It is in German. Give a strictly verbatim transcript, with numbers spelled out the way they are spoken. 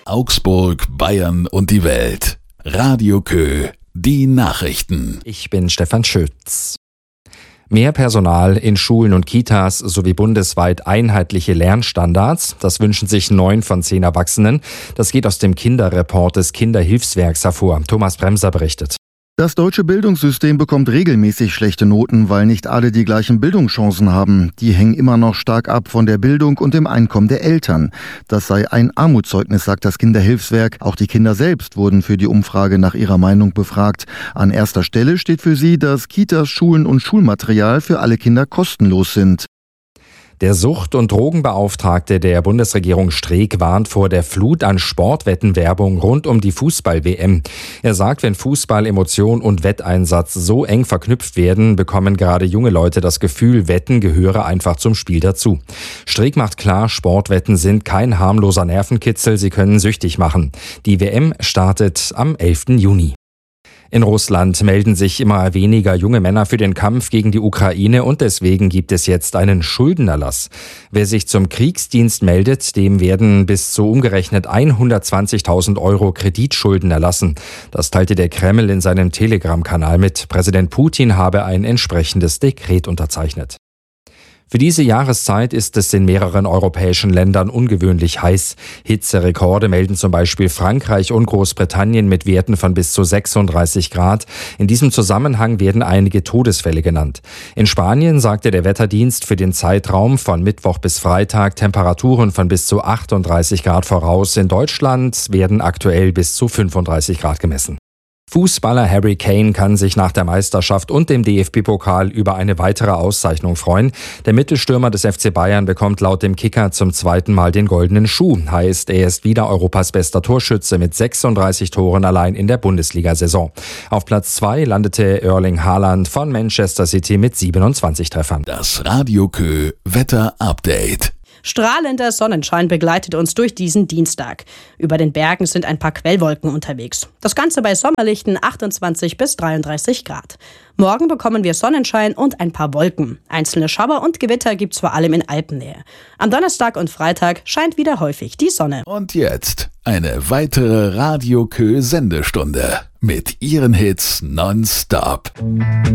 Augsburg, Bayern und die Welt. Radio Kö, die Nachrichten. Ich bin Stefan Schütz. Mehr Personal in Schulen und Kitas sowie bundesweit einheitliche Lernstandards, das wünschen sich neun von zehn Erwachsenen. Das geht aus dem Kinderreport des Kinderhilfswerks hervor. Thomas Bremser berichtet. Das deutsche Bildungssystem bekommt regelmäßig schlechte Noten, weil nicht alle die gleichen Bildungschancen haben. Die hängen immer noch stark ab von der Bildung und dem Einkommen der Eltern. Das sei ein Armutszeugnis, sagt das Kinderhilfswerk. Auch die Kinder selbst wurden für die Umfrage nach ihrer Meinung befragt. An erster Stelle steht für sie, dass Kitas, Schulen und Schulmaterial für alle Kinder kostenlos sind. Der Sucht- und Drogenbeauftragte der Bundesregierung Streeck warnt vor der Flut an Sportwettenwerbung rund um die Fußball-W M. Er sagt, wenn Fußball, Emotion und Wetteinsatz so eng verknüpft werden, bekommen gerade junge Leute das Gefühl, Wetten gehöre einfach zum Spiel dazu. Streeck macht klar, Sportwetten sind kein harmloser Nervenkitzel, sie können süchtig machen. Die W M startet am elften Juni. In Russland melden sich immer weniger junge Männer für den Kampf gegen die Ukraine und deswegen gibt es jetzt einen Schuldenerlass. Wer sich zum Kriegsdienst meldet, dem werden bis zu umgerechnet hundertzwanzigtausend Euro Kreditschulden erlassen. Das teilte der Kreml in seinem Telegram-Kanal mit. Präsident Putin habe ein entsprechendes Dekret unterzeichnet. Für diese Jahreszeit ist es in mehreren europäischen Ländern ungewöhnlich heiß. Hitzerekorde melden zum Beispiel Frankreich und Großbritannien mit Werten von bis zu sechsunddreißig Grad. In diesem Zusammenhang werden einige Todesfälle genannt. In Spanien sagte der Wetterdienst für den Zeitraum von Mittwoch bis Freitag Temperaturen von bis zu achtunddreißig Grad voraus. In Deutschland werden aktuell bis zu fünfunddreißig Grad gemessen. Fußballer Harry Kane kann sich nach der Meisterschaft und dem D F B-Pokal über eine weitere Auszeichnung freuen. Der Mittelstürmer des F C Bayern bekommt laut dem Kicker zum zweiten Mal den goldenen Schuh. Heißt, er ist wieder Europas bester Torschütze mit sechsunddreißig Toren allein in der Bundesliga-Saison. Auf Platz zwei landete Erling Haaland von Manchester City mit siebenundzwanzig Treffern. Das Radio Kö Wetter-Update. Strahlender Sonnenschein begleitet uns durch diesen Dienstag. Über den Bergen sind ein paar Quellwolken unterwegs. Das Ganze bei sommerlichten achtundzwanzig bis dreiunddreißig Grad. Morgen bekommen wir Sonnenschein und ein paar Wolken. Einzelne Schauer und Gewitter gibt's vor allem in Alpennähe. Am Donnerstag und Freitag scheint wieder häufig die Sonne. Und jetzt eine weitere Radio Kö Sendestunde mit ihren Hits nonstop.